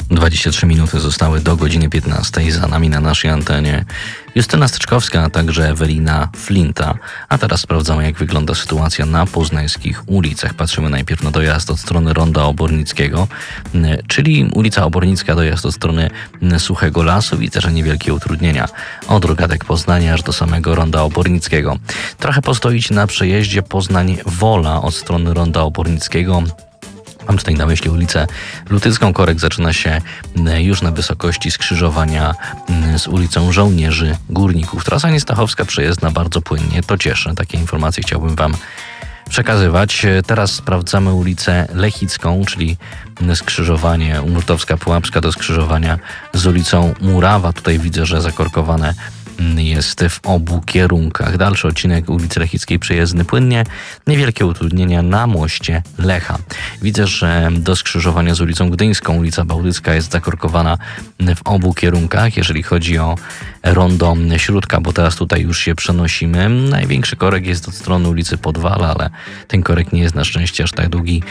23 minuty zostały do godziny 15. Za nami na naszej antenie Justyna Styczkowska, a także Ewelina Flinta. A teraz sprawdzamy, jak wygląda sytuacja na poznańskich ulicach. Patrzymy najpierw na dojazd od strony Ronda Obornickiego, czyli ulica Obornicka, dojazd od strony Suchego Lasu. Widzę, że niewielkie utrudnienia od Rogatek Poznania aż do samego Ronda Obornickiego. Trochę postoić na przejeździe Poznań-Wola od strony Ronda Obornickiego. Mam tutaj na myśli ulicę Lutycką. Korek zaczyna się już na wysokości skrzyżowania z ulicą Żołnierzy Górników. Trasa niestachowska przejezdna bardzo płynnie. To cieszy. Takie informacje chciałbym Wam przekazywać. Teraz sprawdzamy ulicę Lechicką, czyli skrzyżowanie Murtowska-Pułapska do skrzyżowania z ulicą Murawa. Tutaj widzę, że zakorkowane jest w obu kierunkach. Dalszy odcinek ulicy Lechickiej przejezdny płynnie. Niewielkie utrudnienia na moście Lecha. Widzę, że do skrzyżowania z ulicą Gdyńską ulica Bałtycka jest zakorkowana w obu kierunkach. Jeżeli chodzi o rondo Śródka, bo teraz tutaj już się przenosimy. Największy korek jest od strony ulicy Podwala, ale ten korek nie jest na szczęście aż tak długi,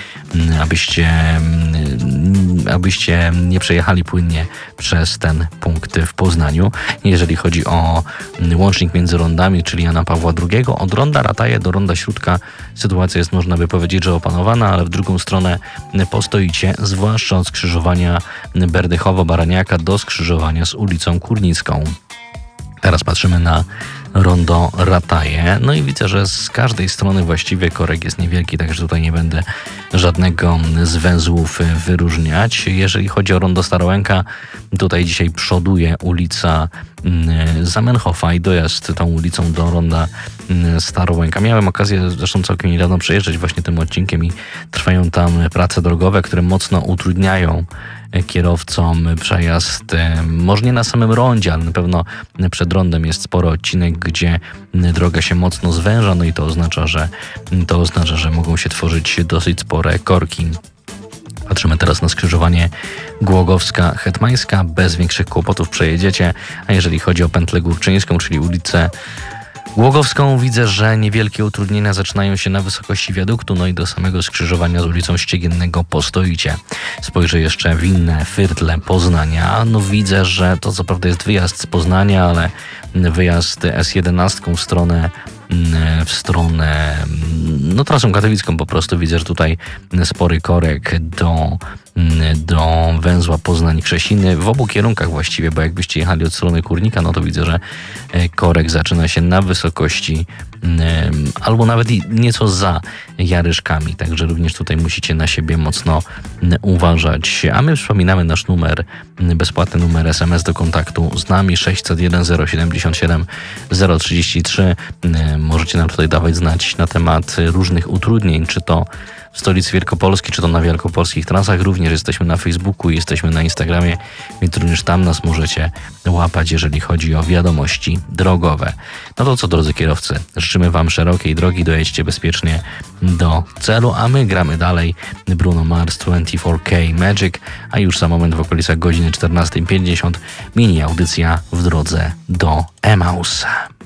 abyście nie przejechali płynnie przez ten punkt w Poznaniu. Jeżeli chodzi o łącznik między rondami, czyli Jana Pawła II, od ronda Rataje do ronda Śródka sytuacja jest, można by powiedzieć, że opanowana, ale w drugą stronę postoicie, zwłaszcza od skrzyżowania Berdychowo-Baraniaka do skrzyżowania z ulicą Kurnicką. Teraz patrzymy na rondo Rataje. No i widzę, że z każdej strony właściwie korek jest niewielki, także tutaj nie będę żadnego z węzłów wyróżniać. Jeżeli chodzi o rondo Starołęka, tutaj dzisiaj przoduje ulica Zamenhofa i dojazd tą ulicą do ronda Starołęka. Miałem okazję zresztą całkiem niedawno przejeżdżać właśnie tym odcinkiem i trwają tam prace drogowe, które mocno utrudniają kierowcom przejazd, może nie na samym rondzie, ale na pewno przed rondem jest spory odcinek, gdzie droga się mocno zwęża, no i to oznacza, że mogą się tworzyć dosyć spore korki. Patrzymy teraz na skrzyżowanie Głogowska-Hetmańska. Bez większych kłopotów przejedziecie, a jeżeli chodzi o pętlę Górczyńską, czyli ulicę Głogowską, widzę, że niewielkie utrudnienia zaczynają się na wysokości wiaduktu, no i do samego skrzyżowania z ulicą Ściegiennego postoicie. Spojrzę jeszcze w inne firtle Poznania. No widzę, że to co prawda jest wyjazd z Poznania, ale wyjazd S11 w stronę trasą katowicką po prostu. Widzę, że tutaj spory korek do węzła Poznań-Krzesiny w obu kierunkach właściwie, bo jakbyście jechali od strony Kurnika, no to widzę, że korek zaczyna się na wysokości albo nawet nieco za Jaryszkami, także również tutaj musicie na siebie mocno uważać. A my przypominamy nasz numer, bezpłatny numer SMS do kontaktu z nami 601 077 033. Możecie nam tutaj dawać znać na temat różnych utrudnień, czy to w stolicy Wielkopolski, czy to na wielkopolskich trasach. Również jesteśmy na Facebooku, jesteśmy na Instagramie, więc również tam nas możecie łapać, jeżeli chodzi o wiadomości drogowe. No to co, drodzy kierowcy, życzymy Wam szerokiej drogi, dojedźcie bezpiecznie do celu, a my gramy dalej Bruno Mars 24K Magic, a już za moment w okolicach godziny 14:50 mini audycja w drodze do Emausa.